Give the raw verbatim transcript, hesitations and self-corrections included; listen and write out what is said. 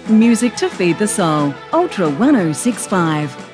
Music to feed the soul. Ultra ten sixty-five.